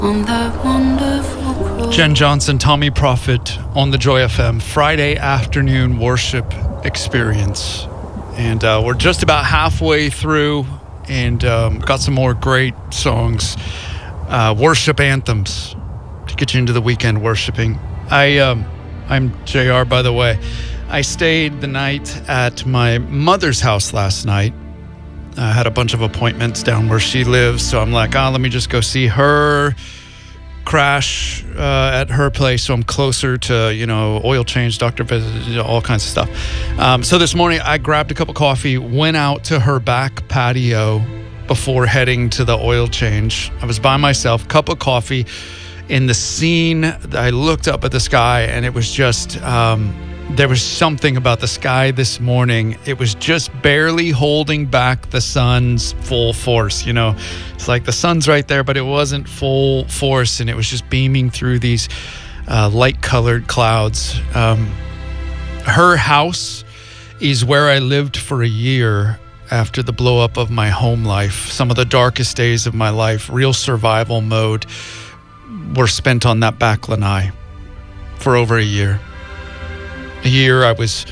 on that wonderful cross. Jen Johnson, Tommy Prophet on the Joy FM Friday afternoon worship experience. And we're just about halfway through and got some more great songs, worship anthems to get you into the weekend worshiping. I'm JR, by the way. I stayed the night at my mother's house last night. I had a bunch of appointments down where she lives, so I'm like, let me just go see her, crash at her place, so I'm closer to, oil change, doctor visit, all kinds of stuff. So this morning, I grabbed a cup of coffee, went out to her back patio before heading to the oil change. I was by myself, cup of coffee. In the scene, I looked up at the sky, and it was just... there was something about the sky this morning. It was just barely holding back the sun's full force. It's like the sun's right there, but it wasn't full force, and it was just beaming through these light-colored clouds. Her house is where I lived for a year after the blow-up of my home life. Some of the darkest days of my life, real survival mode, were spent on that back lanai for over a year. A year I was,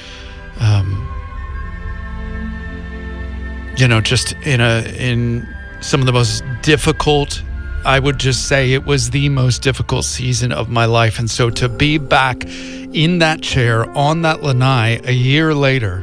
just in some of the most difficult, I would just say it was the most difficult season of my life. And so to be back in that chair on that lanai a year later,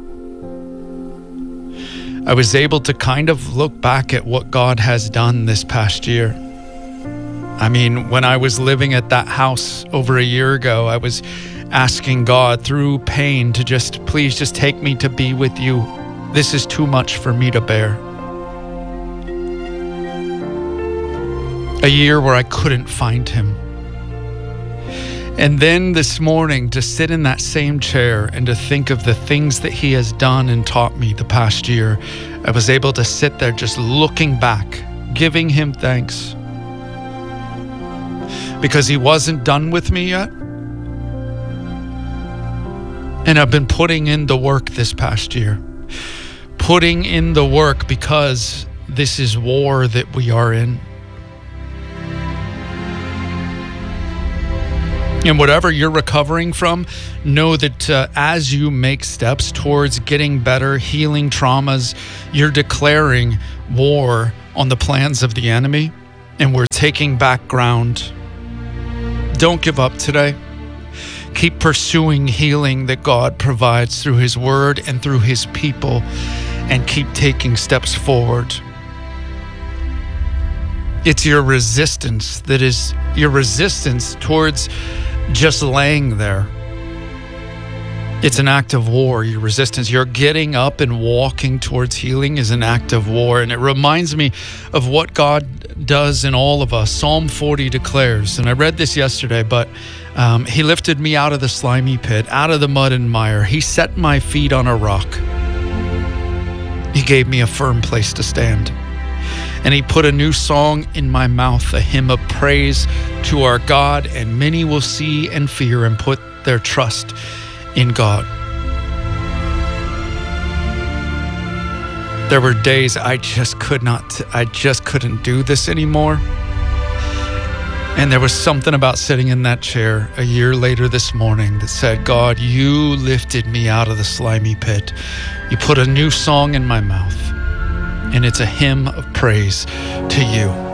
I was able to kind of look back at what God has done this past year. I mean, when I was living at that house over a year ago, I was asking God through pain to please just take me to be with you. This is too much for me to bear. A year where I couldn't find him. And then this morning, to sit in that same chair and to think of the things that he has done and taught me the past year, I was able to sit there just looking back, giving him thanks. Because he wasn't done with me yet. And I've been putting in the work this past year. Putting in the work because this is war that we are in. And whatever you're recovering from, know that as you make steps towards getting better, healing traumas, you're declaring war on the plans of the enemy. And we're taking back ground. Don't give up today. Keep pursuing healing that God provides through his word and through his people, and keep taking steps forward. It's your resistance that is your resistance towards just laying there. It's an act of war, your resistance. You're getting up and walking towards healing is an act of war. And it reminds me of what God does in all of us. Psalm 40 declares, and I read this yesterday, but he lifted me out of the slimy pit, out of the mud and mire. He set my feet on a rock. He gave me a firm place to stand. And he put a new song in my mouth, a hymn of praise to our God, and many will see and fear and put their trust in God. There were days I just couldn't do this anymore. And there was something about sitting in that chair a year later this morning that said, God, you lifted me out of the slimy pit. You put a new song in my mouth. And it's a hymn of praise to you.